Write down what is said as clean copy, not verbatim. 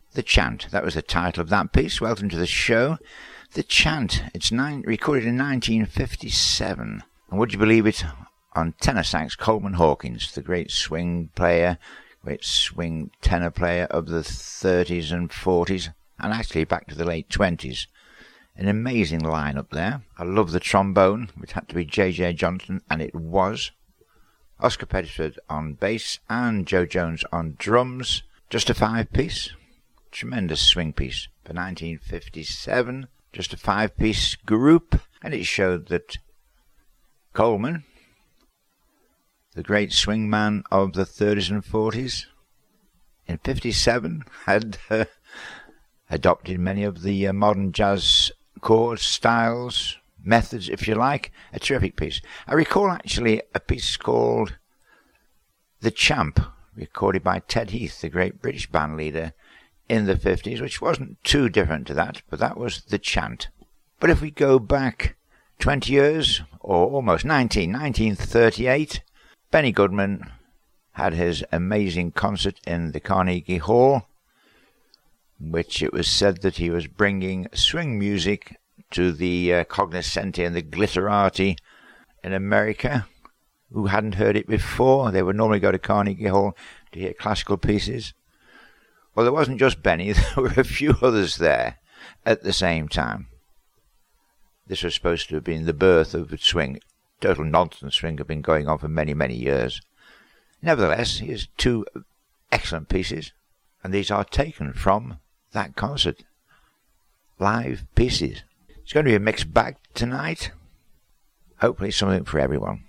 The Chant, that was the title of that piece. Welcome to the show. The Chant, it's recorded in 1957. And would you believe it, on tenor sax, Coleman Hawkins, the great swing player, great swing tenor player of the 30s and 40s, and actually back to the late 20s. An amazing lineup there. I love the trombone, which had to be J.J. Johnson, and it was. Oscar Pettiford on bass and Joe Jones on drums. Just a 5-piece. Tremendous swing piece for 1957. Just a 5-piece group. And it showed that Coleman, the great swing man of the 30s and 40s, in 57 had adopted many of the modern jazz chords, styles, methods, if you like. A terrific piece. I recall actually a piece called The Champ, recorded by Ted Heath, the great British band leader in the 50s, which wasn't too different to that, but that was The Chant. But if we go back 20 years, or almost 1938, Benny Goodman had his amazing concert in the Carnegie Hall, which it was said that he was bringing swing music to the cognoscenti and the glitterati in America who hadn't heard it before. They would normally go to Carnegie Hall to hear classical pieces. Well, there wasn't just Benny, there were a few others there at the same time. This was supposed to have been the birth of swing. Total nonsense swing had been going on for many, many years. Nevertheless, here's 2 excellent pieces, and these are taken from that concert. Live pieces. It's going to be a mixed bag tonight. Hopefully something for everyone.